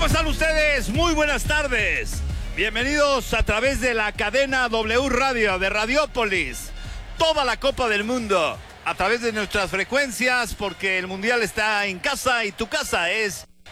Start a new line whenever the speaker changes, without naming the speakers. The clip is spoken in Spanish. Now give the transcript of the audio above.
¿Cómo están ustedes? Muy buenas tardes. Bienvenidos a través de la cadena W Radio de Radiópolis. Toda la Copa del Mundo a través de nuestras frecuencias, porque el Mundial está en casa y tu casa es